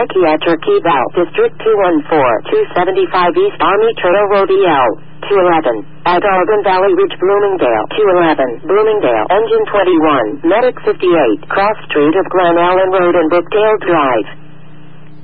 Psychiatric Eval, District 214, 275 East Army Trail Road EL, 211. At Argon Valley Ridge, Bloomingdale, 211. Bloomingdale, Engine 21, Medic 58, Cross Street of Glen Ellen Road and Brookdale Drive.